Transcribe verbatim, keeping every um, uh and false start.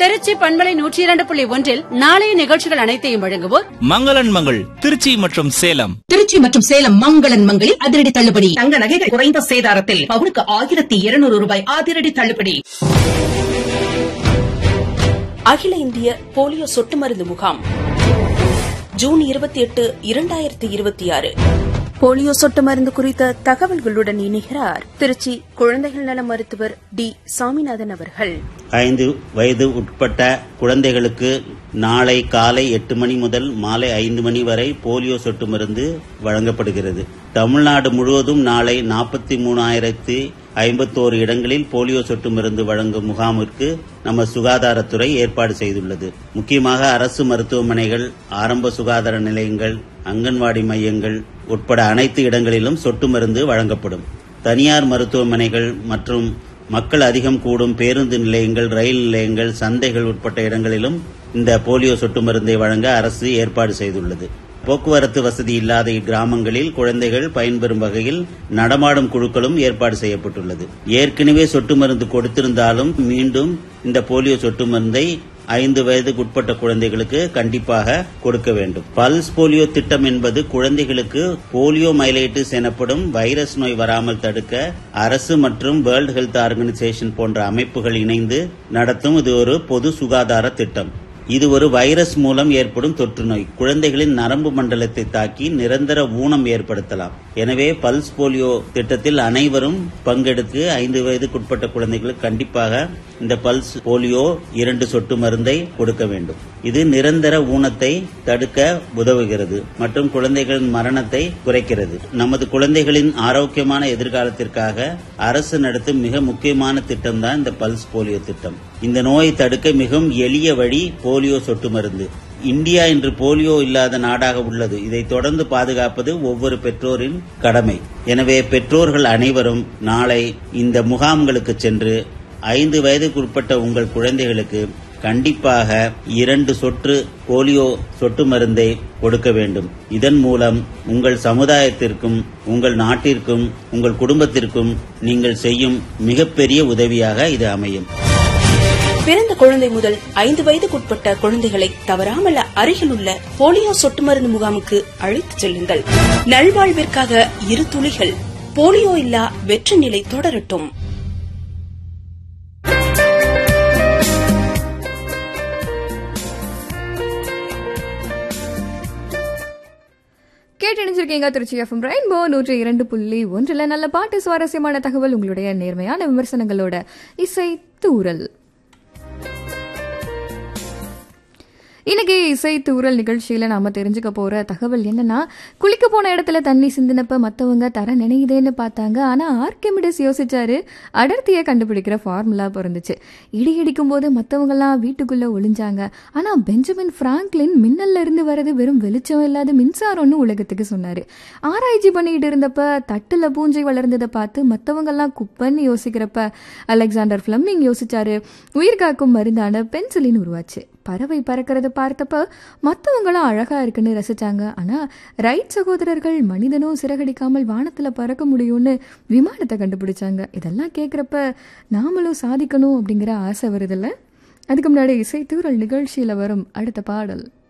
திருச்சி பண்பலை நூற்றி இரண்டு புள்ளி ஒன்றில் நாளைய நிகழ்ச்சிகள் அனைத்தையும் வழங்குவோர் மங்களன் மங்கள் திருச்சி மற்றும் சேலம். திருச்சி மற்றும் சேலம் மங்களன் மங்களில் அதிரடி தள்ளுபடி. தங்க நகைகள் குறைந்த சேதாரத்தில் பவுனுக்கு ஆயிரத்தி இருநூறு ரூபாய் அதிரடி தள்ளுபடி. அகில இந்திய போலியோ சொட்டு மருந்து முகாம் ஜூன் இருபத்தி எட்டு இரண்டாயிரத்தி இருபத்தி ஆறு. போலியோ சொட்டு மருந்து குறித்த தகவல்களுடன் இணைகிறார் திருச்சி குழந்தைகள் நல மருத்துவர் டி சாமிநாதன் அவர்கள். ஐந்து வயது உட்பட்ட குழந்தைகளுக்கு நாளை காலை எட்டு மணி முதல் மாலை ஐந்து மணி வரை போலியோ சொட்டு மருந்து வழங்கப்படுகிறது. தமிழ்நாடு முழுவதும் நாளை நாற்பத்தி மூணாயிரத்தி ஐம்பத்தோரு இடங்களில் போலியோ சொட்டு மருந்து வழங்கும் முகாமிற்கு நம்ம சுகாதாரத்துறை ஏற்பாடு செய்துள்ளது. முக்கியமாக அரசு மருத்துவமனைகள், ஆரம்ப சுகாதார நிலையங்கள், அங்கன்வாடி மையங்கள் உட்பட அனைத்து இடங்களிலும் சொட்டு மருந்து வழங்கப்படும். தனியார் மருத்துவமனைகள் மற்றும் மக்கள் அதிகம் கூடும் பேருந்து நிலையங்கள், ரயில் நிலையங்கள், சந்தைகள் உட்பட்ட இடங்களிலும் இந்த போலியோ சொட்டு மருந்தை வழங்க அரசு ஏற்பாடு செய்துள்ளது. போக்குவரத்து வசதி இல்லாத இக்கிராமங்களில் குழந்தைகள் பயன்பெறும் வகையில் நடமாடும் குழுக்களும் ஏற்பாடு செய்யப்பட்டுள்ளது. ஏற்கனவே சொட்டு மருந்து கொடுத்திருந்தாலும் மீண்டும் இந்த போலியோ சொட்டு மருந்தை ஐந்து வயதுக்குட்பட்ட குழந்தைகளுக்கு கண்டிப்பாக கொடுக்க வேண்டும். பல்ஸ் போலியோ திட்டம் என்பது குழந்தைகளுக்கு போலியோ மைலைட்டிஸ் எனப்படும் வைரஸ் நோய் வராமல் தடுக்க அரசு மற்றும் வேர்ல்ட் ஹெல்த் ஆர்கனைசேஷன் போன்ற அமைப்புகள் இணைந்து நடத்தும் இது ஒரு பொது சுகாதார திட்டம். இது ஒரு வைரஸ் மூலம் ஏற்படும் தொற்று நோய். குழந்தைகளின் நரம்பு மண்டலத்தை தாக்கி நிரந்தர ஊனம் ஏற்படுத்தலாம். எனவே பல்ஸ் போலியோ திட்டத்தில் அனைவரும் பங்கெடுத்து ஐந்து வயதுக்குட்பட்ட குழந்தைகளுக்கு கண்டிப்பாக இந்த பல்ஸ் போலியோ இரண்டு சொட்டு மருந்தை கொடுக்க வேண்டும். இது நிரந்தர ஊனத்தை தடுக்க உதவுகிறது மற்றும் குழந்தைகளின் மரணத்தை குறைக்கிறது. நமது குழந்தைகளின் ஆரோக்கியமான எதிர்காலத்திற்காக அரசு நடத்தும் மிக முக்கியமான திட்டம் தான் இந்த பல்ஸ் போலியோ திட்டம். இந்த நோயை தடுக்க மிகவும் எளிய வழி போலியோ சொட்டு மருந்து. இந்தியா இன்று போலியோ இல்லாத நாடாக உள்ளது. இதை தொடர்ந்து பாதுகாப்பது ஒவ்வொரு பெற்றோரின் கடமை. எனவே பெற்றோர்கள் அனைவரும் நாளை இந்த முகாம்களுக்கு சென்று ஐந்து வயதுக்குட்பட்ட உங்கள் குழந்தைகளுக்கு கண்டிப்பாக இரண்டு சொட்டு போலியோ சொட்டு மருந்தை கொடுக்க வேண்டும். இதன் மூலம் உங்கள் சமுதாயத்திற்கும் உங்கள் நாட்டிற்கும் உங்கள் குடும்பத்திற்கும் நீங்கள் செய்யும் மிகப்பெரிய உதவியாக இது அமையும். பிறந்த குழந்தை முதல் ஐந்து வயதுக்குட்பட்ட குழந்தைகளை தவறாமல் அருகில் உள்ள போலியோ சொட்டு மருந்து முகாமுக்கு அழைத்துச் செல்லுங்கள். நல்வாழ்விற்காக இரு துளிகள். போலியோ இல்லா வெற்றி நிலை தொடரட்டும். கேட்டணிஞ்சிருக்கீங்க திருச்சி எஃப்எம் ரெயின்போ நூற்றி இரண்டு புள்ளி ஒன்றில் நல்ல பாட்டு, சுவாரஸ்யமான தகவல், உங்களுடைய நேர்மையான விமர்சனங்களோட இசை தூரல். இன்னைக்கு இசை தூரல் நிகழ்ச்சியில நாம தெரிஞ்சுக்க போற தகவல் என்னன்னா, குளிக்க போன இடத்துல தண்ணி சிந்தினப்ப மத்தவங்க தர நினையுதேன்னு பார்த்தாங்க. ஆனா ஆர்கிமிடிஸ் யோசிச்சாரு, அடர்த்தியை கண்டுபிடிக்கிற ஃபார்முலா பிறந்துச்சு. இடி இடிக்கும் போது மத்தவங்க எல்லாம் வீட்டுக்குள்ள ஒளிஞ்சாங்க. ஆனா பெஞ்சமின் பிராங்க்லின் மின்னல்ல இருந்து வர்றது வெறும் வெளிச்சம் இல்லாத மின்சாரம்னு உலகத்துக்கு சொன்னாரு. ஆராய்ச்சி பண்ணிட்டு இருந்தப்ப தட்டுல பூஞ்சை வளர்ந்ததை பார்த்து மத்தவங்க எல்லாம் குப்பன்னு யோசிக்கிறப்ப அலெக்சாண்டர் பிளமிங் யோசிச்சாரு, உயிர் காக்கும் மருந்தான பென்சிலின் உருவாச்சு. பறவை பறக்கிறத பார்த்தப்ப மற்றவங்களும் அழகா இருக்குன்னு ரசிச்சாங்க. ஆனா ரைட் சகோதரர்கள் மனிதனும் சிறகடிக்காமல் வானத்துல பறக்க முடியும்னு விமானத்தை கண்டுபிடிச்சாங்க. இதெல்லாம் கேட்குறப்ப நாமளும் சாதிக்கணும் அப்படிங்கிற ஆசை வருதில்ல. அதுக்கு முன்னாடி இசை தூரல் நிகழ்ச்சியில வரும் அடுத்த பாடல்.